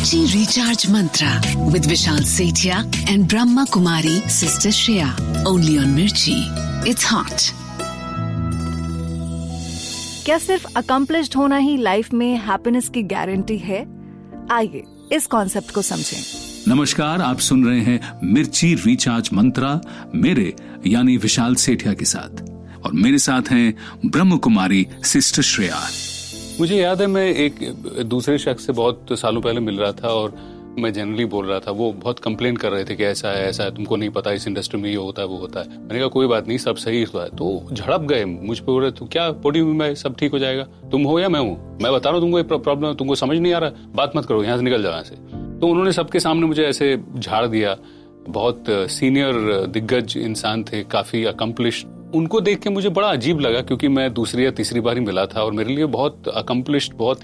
Mirchi Recharge Mantra with Vishal Sethia and Brahma Kumari Sister Shreya. Only on Mirchi. It's hot. क्या सिर्फ accomplished होना ही life में happiness की guarantee है? आइए इस कॉन्सेप्ट को समझें। नमस्कार, आप सुन रहे हैं मिर्ची रिचार्ज मंत्रा मेरे यानी विशाल सेठिया के साथ, और मेरे साथ हैं ब्रह्म कुमारी सिस्टर श्रेया। मुझे याद है, मैं एक दूसरे शख्स से बहुत सालों पहले मिल रहा था और मैं जनरली बोल रहा था। वो बहुत कंप्लेन कर रहे थे कि ऐसा है, तुमको नहीं पता इस इंडस्ट्री में ये होता है वो होता है। मैंने कहा कोई बात नहीं, सब सही हुआ है। तो झड़प गए मुझ पे, बोल रहे तो क्या पोडियम में सब ठीक हो जाएगा, तुम हो या मैं हूँ, मैं बता रहा हूँ तुमको ये प्रॉब्लम है, तुमको समझ नहीं आ रहा, बात मत करो, यहाँ से निकल जाओ यहाँ से। तो उन्होंने सबके सामने मुझे ऐसे झाड़ दिया। बहुत सीनियर दिग्गज इंसान थे, काफी अकम्प्लिश्ड। उनको देख के मुझे बड़ा अजीब लगा, क्योंकि मैं दूसरी या तीसरी बार ही मिला था और मेरे लिए बहुत अकम्प्लिश्ड, बहुत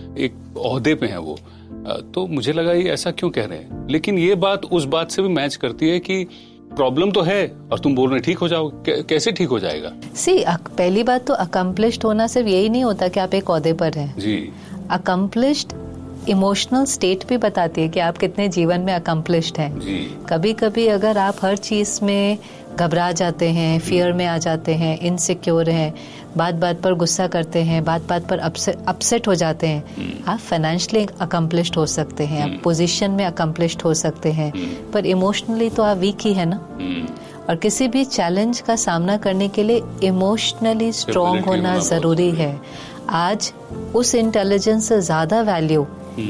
एक ओहदे पे हैं वो। तो मुझे लगा ये ऐसा क्यों कह रहे हैं। लेकिन ये बात उस बात से भी मैच करती है कि प्रॉब्लम तो है और तुम बोल रहे ठीक हो जाओ। कैसे ठीक हो जाएगा? पहली बात तो अकम्प्लिश्ड होना सिर्फ यही नहीं होता कि आप एक ओहदे पर हैं जी। अकम्प्लिश्ड इमोशनल स्टेट भी बताती है कि आप कितने जीवन में अकम्प्लिश्ड हैं। कभी कभी अगर आप हर चीज में घबरा जाते हैं, फियर में आ जाते हैं, इनसिक्योर हैं, बात बात पर गुस्सा करते हैं, बात बात पर अपसेट हो जाते हैं, आप फाइनेंशियली अकम्प्लिश्ड हो सकते हैं, आप पोजीशन में अकम्प्लिश्ड हो सकते हैं, पर इमोशनली तो आप वीक ही है ना। और किसी भी चैलेंज का सामना करने के लिए इमोशनली स्ट्रॉन्ग होना जरूरी है। आज उस इंटेलिजेंस से ज्यादा value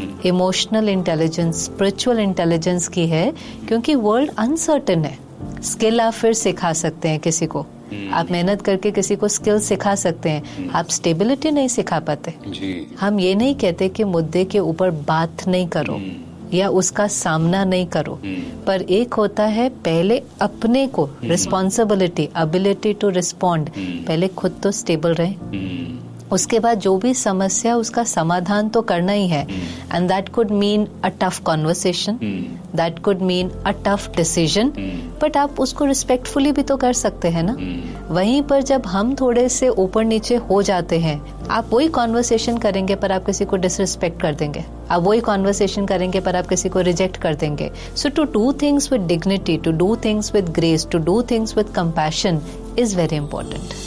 emotional intelligence, spiritual intelligence की है, क्योंकि वर्ल्ड अनसर्टेन है। स्किल आप फिर सिखा सकते हैं किसी को, आप मेहनत करके किसी को स्किल सिखा सकते हैं, आप स्टेबिलिटी नहीं सिखा पाते जी। हम ये नहीं कहते कि मुद्दे के ऊपर बात नहीं करो या उसका सामना नहीं करो, पर एक होता है पहले अपने को रिस्पॉन्सिबिलिटी, एबिलिटी टू रिस्पॉन्ड, पहले खुद तो स्टेबल रहे, उसके बाद जो भी समस्या उसका समाधान तो करना ही है। And that could mean a tough conversation, that could mean a tough decision, but आप उसको रिस्पेक्टफुली भी तो कर सकते हैं ना। वहीं पर जब हम थोड़े से ऊपर नीचे हो जाते हैं, आप वही कॉन्वर्सेशन करेंगे पर आप किसी को डिसरिस्पेक्ट कर देंगे, आप वही कॉन्वर्सेशन करेंगे पर आप किसी को रिजेक्ट कर देंगे। सो to do things with dignity, to do things with grace, to do things with compassion is very important.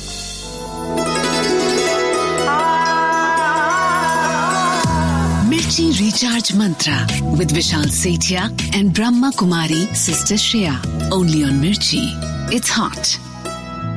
Mirchi Recharge Mantra with Vishal Sethia and Brahma Kumari Sister Shreya. Only on Mirchi. It's hot.